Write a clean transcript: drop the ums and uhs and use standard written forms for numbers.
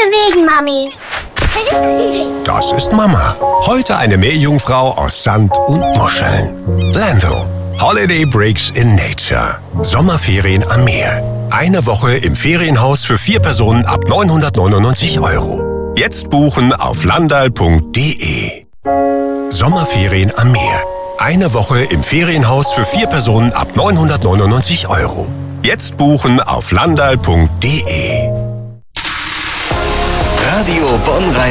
bewegen, Mami. Das ist Mama. Heute eine Meerjungfrau aus Sand und Muscheln. Lando. Holiday Breaks in Nature. Sommerferien am Meer. Eine Woche im Ferienhaus für 4 Personen ab 999 €. Jetzt buchen auf landal.de. Sommerferien am Meer. Eine Woche im Ferienhaus für 4 Personen ab 999 €. Jetzt buchen auf landal.de. Radio Bonn